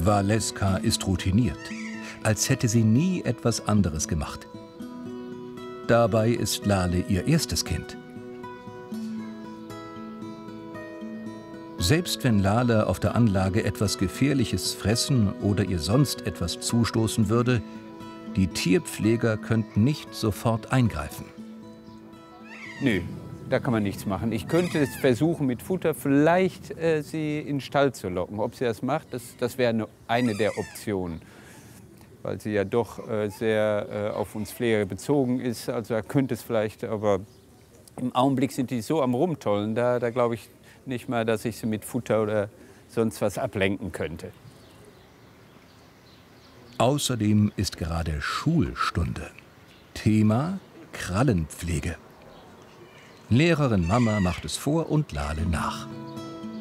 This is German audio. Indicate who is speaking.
Speaker 1: Valeska ist routiniert, als hätte sie nie etwas anderes gemacht. Dabei ist Lale ihr erstes Kind. Selbst wenn Lale auf der Anlage etwas Gefährliches fressen oder ihr sonst etwas zustoßen würde, die Tierpfleger könnten nicht sofort eingreifen.
Speaker 2: Nö, da kann man nichts machen. Ich könnte es versuchen, mit Futter vielleicht sie in den Stall zu locken. Ob sie das macht, das wäre eine der Optionen. Weil sie ja doch sehr auf uns Pfleger bezogen ist. Also da könnte es vielleicht, aber im Augenblick sind die so am Rumtollen, da glaube ich nicht mal, dass ich sie mit Futter oder sonst was ablenken könnte.
Speaker 1: Außerdem ist gerade Schulstunde. Thema Krallenpflege. Lehrerin Mama macht es vor und Lale nach.